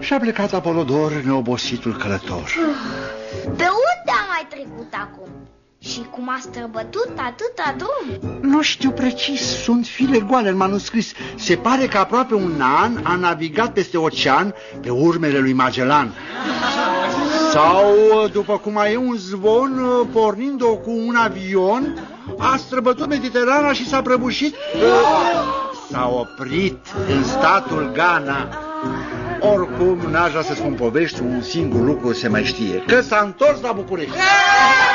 Și-a plecat Apolodor, neobositul călător. Pe unde a mai trecut acum? Și cum a străbătut atâta drum? Nu știu precis, sunt fire goale în manuscris. Se pare că aproape un an a navigat peste ocean pe urmele lui Magellan. Sau, după cum mai e un zvon, pornind-o cu un avion, a străbătut Mediterana și s-a prăbușit. S-a oprit în statul Ghana. Oricum, n-aș vrea să spun povești, un singur lucru se mai știe, că s-a întors la București.